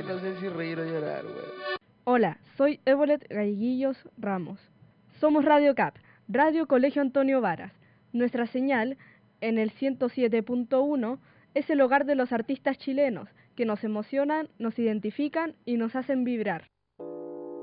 No sé si reír o llorar, weón. Hola, soy Evolet Galleguillos Ramos. Somos Radio CAP, Radio Colegio Antonio Varas. Nuestra señal, en el 107.1, es el hogar de los artistas chilenos, que nos emocionan, nos identifican y nos hacen vibrar.